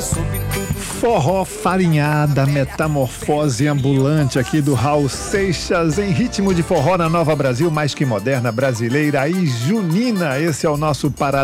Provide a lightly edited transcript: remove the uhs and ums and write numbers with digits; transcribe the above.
Forró farinhada, metamorfose ambulante aqui do Raul Seixas, em ritmo de forró na Nova Brasil, mais que moderna, brasileira e junina. Esse é o nosso Parada